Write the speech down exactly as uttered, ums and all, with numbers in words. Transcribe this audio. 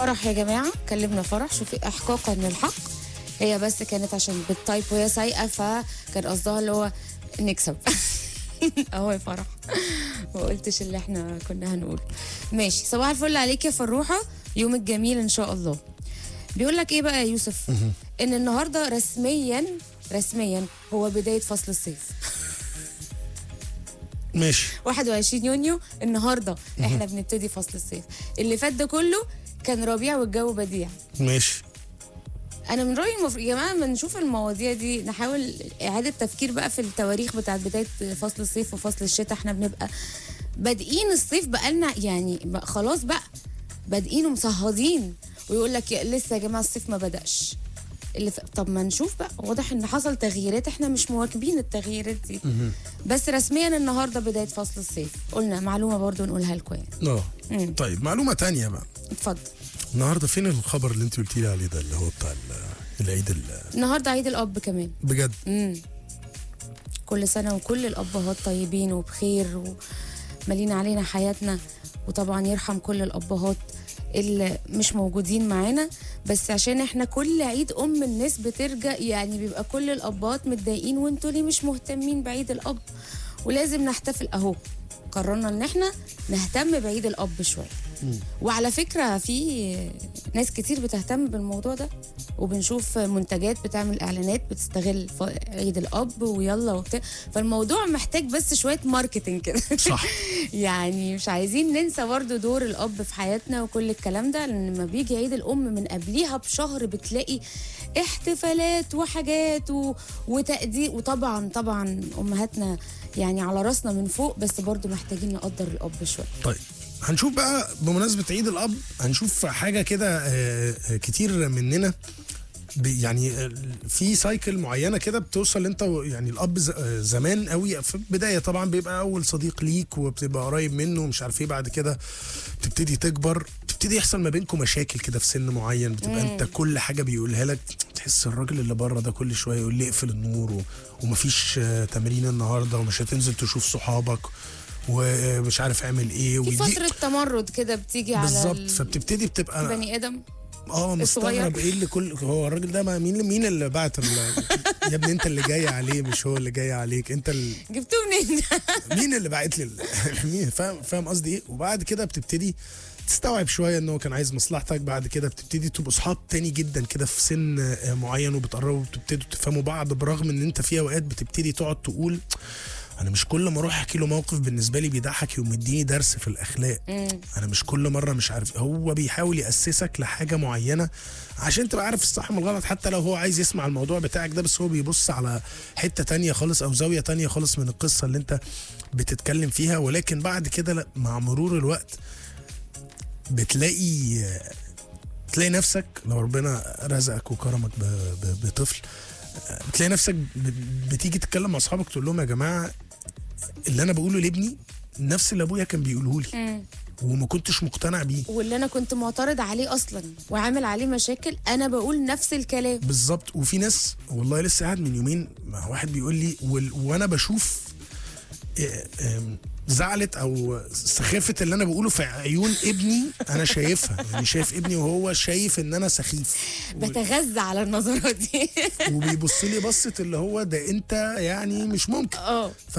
فرح يا جماعه، كلمنا فرح شوفي احقاقا للحق، هي بس كانت عشان بالتايب وهي سايقه فكان قصدها اللي هو نكسب. اهو يا فرح، ما قلتش اللي احنا كنا هنقوله. ماشي، صباح الفل عليك يا فروحه، يومك جميل ان شاء الله. بيقول لك ايه بقى يا يوسف؟ ان النهارده رسميا رسميا هو بدايه فصل الصيف. ماشي. واحد وعشرين يونيو النهارده احنا بنبتدي فصل الصيف، اللي فات ده كله كان ربيع والجو بديع. ماشي. انا من رايي المفروض يا جماعه لما نشوف المواضيع دي نحاول اعاده تفكير بقى في التواريخ بتاعت بدايه فصل الصيف وفصل الشتاء. احنا بنبقى بادئين الصيف بقالنا يعني بقى خلاص بقى بادئين ومصهدين، ويقول لك لسه يا جماعه الصيف ما بدأش. اللي ف... طب ما نشوف بقى، واضح ان حصل تغييرات احنا مش مواكبين التغييرات دي. بس رسميا النهارده بدايه فصل الصيف، قلنا معلومه برضو نقولها لكم يعني. اه طيب معلومه تانية بقى. اتفضل. النهارده فين الخبر اللي انت قلتي لي عليه ده اللي هو بتاع العيد ال... النهارده عيد الاب كمان بجد؟ امم كل سنه وكل الابهات طيبين وبخير ومالين علينا حياتنا، وطبعا يرحم كل الابهات اللي مش موجودين معانا، بس عشان احنا كل عيد ام الناس بترجع يعني بيبقى كل الابهات متضايقين، وانتوا ليه مش مهتمين بعيد الاب؟ ولازم نحتفل اهو، قررنا ان احنا نهتم بعيد الاب شويه. وعلى فكره في ناس كتير بتهتم بالموضوع ده، وبنشوف منتجات بتعمل اعلانات بتستغل عيد الاب ويلا وبتاع، فالموضوع محتاج بس شويه ماركتنج كده. صح. يعني مش عايزين ننسى برضو دور الاب في حياتنا وكل الكلام ده، لان لما بيجي عيد الام من قبليها بشهر بتلاقي احتفالات وحاجات و... وتقدير، وطبعا طبعا امهاتنا يعني على راسنا من فوق، بس برضو محتاجين نقدر الاب شويه. طيب هنشوف بقى بمناسبة عيد الأب، هنشوف حاجة كده كتير مننا يعني في سايكل معينة كده بتوصل انت يعني الأب زمان قوي في البداية طبعا بيبقى أول صديق ليك وبتبقى قريب منه ومش عارف ايه، بعد كده بتبتدي تكبر، بتبتدي يحصل ما بينكم مشاكل كده في سن معين، بتبقى مم. انت كل حاجة بيقولها لك تحس الراجل اللي بره ده كل شوية يقول لي اقفل النور و... ومفيش تمرين النهاردة ومش هتنزل تشوف صحابك ومش عارف اعمل ايه، في فتره تمرد كده بتيجي على بالظبط، فبتبتدي بتبقى بني ادم اه مستغرب ايه اللي كل هو الراجل ده ما مين مين اللي بعت يا ابني انت اللي جاي عليه مش هو اللي جاي عليك، انت اللي جبتوه منين؟ مين اللي باعت لي مين؟ فاهم فاهم قصدي ايه؟ وبعد كده بتبتدي تستوعب شويه ان هو كان عايز مصلحتك، بعد كده بتبتدي تبقوا اصحاب تاني جدا كده في سن معين وبتقربوا وبتبتدوا تفهموا بعض، برغم ان انت في اوقات بتبتدي تقعد تقول انا مش كل ما اروح احكي له موقف بالنسبه لي بيضحك يقوم مديني درس في الاخلاق. مم. انا مش كل مره مش عارف، هو بيحاول ياسسك لحاجه معينه عشان تبقى عارف الصح من الغلط، حتى لو هو عايز يسمع الموضوع بتاعك ده بس هو بيبص على حته تانية خالص او زاويه تانية خالص من القصه اللي انت بتتكلم فيها. ولكن بعد كده مع مرور الوقت بتلاقي بتلاقي نفسك لو ربنا رزقك وكرمك بطفل، بتلاقي نفسك بتيجي تتكلم مع اصحابك تقول لهم يا جماعه اللي انا بقوله لابني نفس اللي ابويا كان بيقوله لي وما كنتش مقتنع بيه، واللي انا كنت معترض عليه اصلا وعامل عليه مشاكل انا بقول نفس الكلام بالظبط. وفي ناس والله لسه قاعد من يومين مع واحد بيقول لي وانا بشوف زعلت او سخافه اللي انا بقوله في عيون ابني، انا شايفها يعني شايف ابني وهو شايف ان انا سخيف، بتغذى على النظرات دي وبيبص لي بصه اللي هو ده انت يعني مش ممكن. اه